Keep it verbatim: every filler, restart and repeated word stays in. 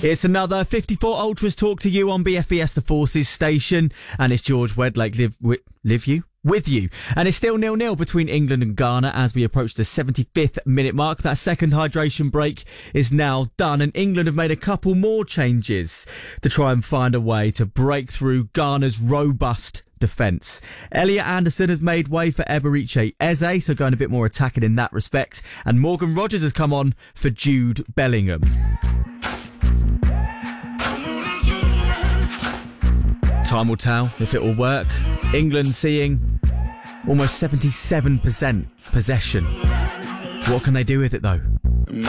It's another fifty-four Ultras talk to you on B F B S The Forces station, and it's George Wedlake live wi- live you with you, and it's still nil nil between England and Ghana as we approach the seventy-fifth minute mark. That second hydration break is now done, and England have made a couple more changes to try and find a way to break through Ghana's robust defence. Elliot Anderson has made way for Eberiche Eze, so going a bit more attacking in that respect, and Morgan Rogers has come on for Jude Bellingham. Time will tell if it will work. England seeing almost seventy-seven percent possession. What can they do with it though?